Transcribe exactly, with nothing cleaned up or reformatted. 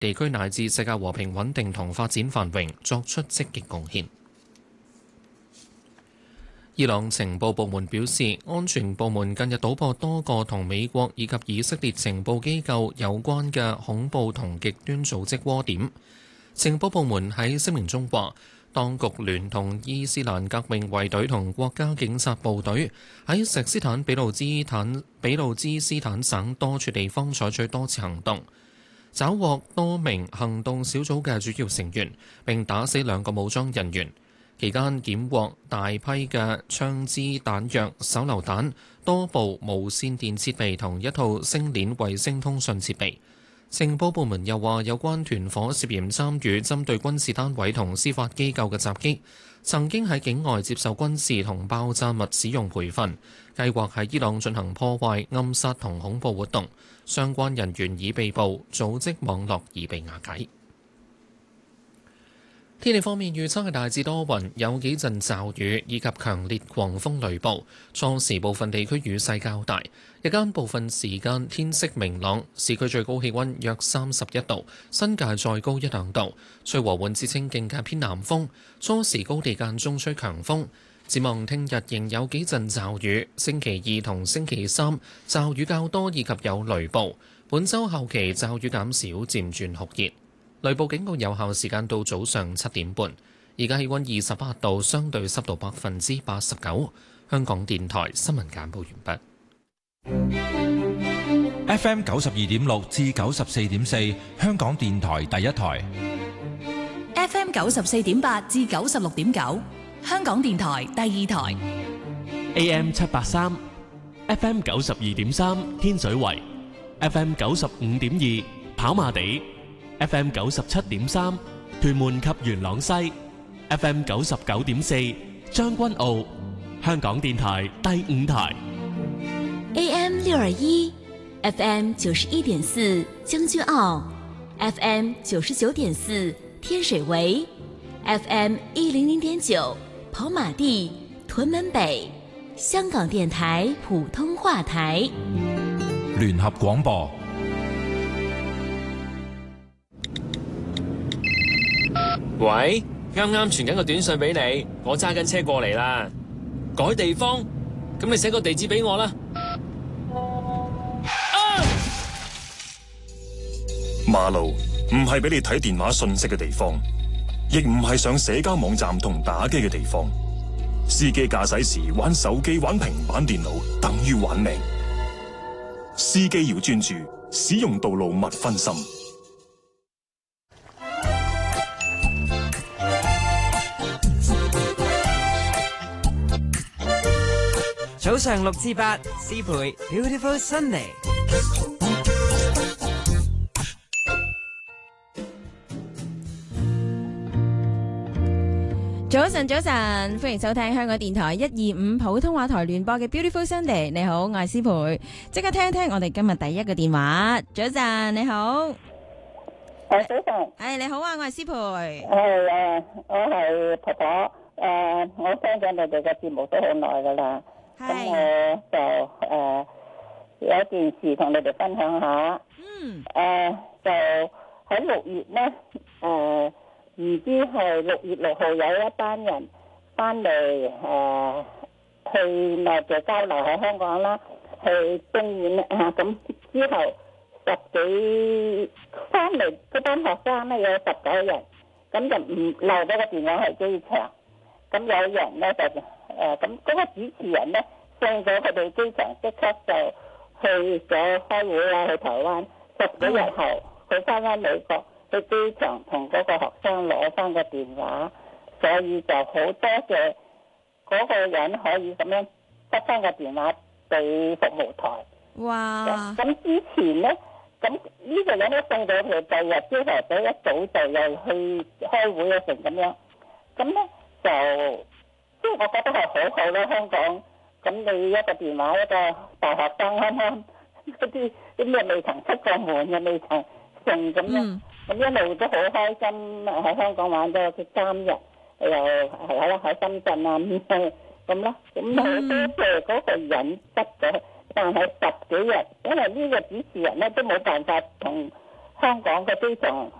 地區乃至世界和平穩定同發展繁榮作出積極貢獻。伊朗情報部門表示，安全部門近日搗破多個同美國以及以色列情報機構有關嘅恐怖同極端組織窩點。情報部門喺聲明中話，當局聯同伊斯蘭革命衛隊同國家警察部隊喺錫斯坦俾路茲坦俾路茲斯坦省多處地方採取多次行動，抓獲多名行動小組嘅主要成員，並打死兩個武裝人員。期間檢獲大批嘅槍支彈藥、手榴彈、多部無線電設備同一套星鏈衛星通訊設備。情報部門又話，有關團伙涉嫌參與針對軍事單位同司法機構嘅襲擊，曾經喺境外接受軍事同爆炸物使用培訓，計劃喺伊朗進行破壞、暗殺同恐怖活動。相關人員已被捕，組織網絡已被瓦解。天氣方面，預測係大致多雲，有幾陣驟雨以及強烈狂風雷暴。初時部分地區雨勢較大，日間部分時間天色明朗。市區最高氣溫約三十一度，新界再高一兩度。吹和緩至清勁嘅偏南風，初時高地間中吹強風。展望聽日仍有幾陣驟雨，星期二同星期三驟雨較多以及有雷暴。本週後期驟雨減少，漸轉酷熱。雷暴警告有效時間到早上七點半。而家氣溫二十八度，相對濕度百分之八十九。香港電台新聞簡報完畢。F M 九十二點六至九十四點四，香港電台第一台。 F M 九十四點八至九十六點九，香港電台第二台。 A M 七八三，F M 九十二點三天水圍，F M 九十五點二跑馬地。F M 九十七點三屯門及元朗西，F M 九十九點四將軍澳，香港電台第五台。 A M 六二一，F M 九十一點四將軍澳，F M 九十九點四天水圍，F M 一零零點九跑馬地屯門北，香港電台普通話台。 聯合廣播。 喂，啱啱傳緊個短信俾你，我揸緊車過嚟啦。改地方，咁你寫個地址俾我啦。啊！ 馬路唔係俾你睇電話信息嘅地方，亦唔係上社交網站同打機嘅地方。司機駕駛時玩手機、玩平板電腦，等於玩命。司機要專注，使用道路勿分心。 早上六至八，思培 Beautiful Sunday。 早晨，早晨，歡迎收聽香港電台一二五普通話台聯播嘅 Beautiful Sunday。你好，我係思培，即刻聽一聽我哋今日第一個電話。早晨，你好。 誒，早晨。 誒，你好啊，我係思培。 係誒，我係婆婆。誒，我聽咗你哋嘅節目都好耐噶啦。咁我就誒、呃、有一件事同你哋分享下。 嗯。 誒、呃、就喺六月咧，誒唔知係六月六號有一班人翻嚟誒去內地交流喺香港啦，去中遠啊。咁之後十幾翻嚟嗰班學生咧有十九人，咁就唔留咗個電話喺機場。咁有人咧就誒咁嗰個主持人咧送咗佢哋機場，即刻就去咗開會啦，去台灣。十幾日後佢翻返美國，去機場同嗰個學生攞翻個電話，所以就好多謝嗰個人可以咁樣得翻個電話俾服務台。 哇！ 咁之前咧，咁呢個人都送到佢第日朝頭早一早就又去開會啊成咁樣，咁咧。就即係我覺得係好好啦，香港咁你一個電話一個大學生啱啱嗰啲啲咩未曾出過門嘅未曾成咁樣，咁一路都好開心喺香港玩咗佢三日，又係喺喺深圳啊咁咁咯，咁好多謝嗰個人得咗，但係十幾日，因為呢個主持人咧都冇辦法同香港嘅機場